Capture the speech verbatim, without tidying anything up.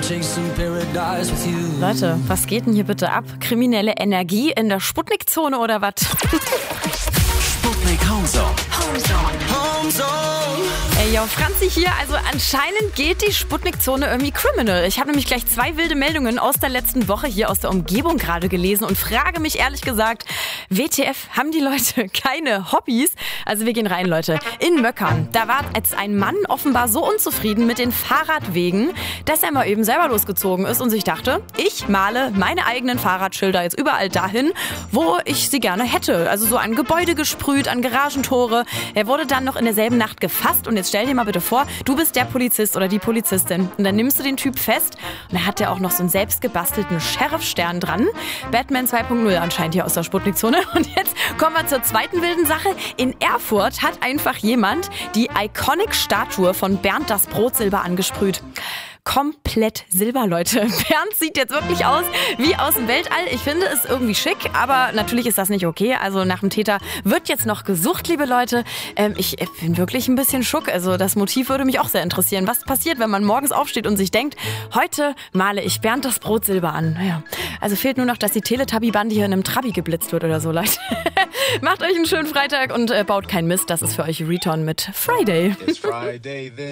Leute, was geht denn hier bitte ab? Kriminelle Energie in der Sputnik-Zone oder was? Sputnik Homezone. Ey, yo, Franzi hier. Also anscheinend geht die Sputnik-Zone irgendwie criminal. Ich habe nämlich gleich zwei wilde Meldungen aus der letzten Woche hier aus der Umgebung gerade gelesen und frage mich ehrlich gesagt, W T F, haben die Leute keine Hobbys? Also wir gehen rein, Leute. In Möckern, da war jetzt ein Mann offenbar so unzufrieden mit den Fahrradwegen, dass er mal eben selber losgezogen ist und sich dachte, ich male meine eigenen Fahrradschilder jetzt überall dahin, wo ich sie gerne hätte. Also so an Gebäude gesprüht, an Garagentore. Er wurde dann noch in derselben Nacht gefasst und jetzt stell dir mal bitte vor, du bist der Polizist oder die Polizistin und dann nimmst du den Typ fest und dann hat der auch noch so einen selbst gebastelten Sheriff-Stern dran. Batman zwei Punkt null anscheinend hier aus der Sputnik-Zone. Und jetzt kommen wir zur zweiten wilden Sache. In Erfurt hat einfach jemand die Iconic-Statue von Bernd das Brotsilber angesprüht. Komplett Silber, Leute. Bernd sieht jetzt wirklich aus wie aus dem Weltall. Ich finde es irgendwie schick, aber natürlich ist das nicht okay. Also nach dem Täter wird jetzt noch gesucht, liebe Leute. Ähm, ich bin wirklich ein bisschen schock. Also das Motiv würde mich auch sehr interessieren. Was passiert, wenn man morgens aufsteht und sich denkt, heute male ich Bernd das Brotsilber an? Naja, also fehlt nur noch, dass die Teletubby-Bande hier in einem Trabi geblitzt wird oder so, Leute. Macht euch einen schönen Freitag und äh, baut keinen Mist. Das ist für euch Return mit Friday.